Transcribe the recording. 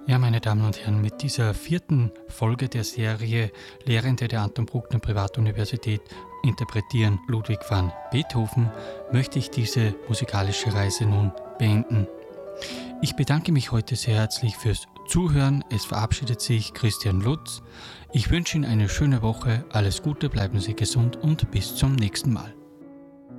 Ja, meine Damen und Herren, mit dieser vierten Folge der Serie Lehrende der Anton Bruckner Privatuniversität interpretieren Ludwig van Beethoven möchte ich diese musikalische Reise nun beenden. Ich bedanke mich heute sehr herzlich fürs Zuhören. Es verabschiedet sich Christian Lutz. Ich wünsche Ihnen eine schöne Woche, alles Gute, bleiben Sie gesund und bis zum nächsten Mal.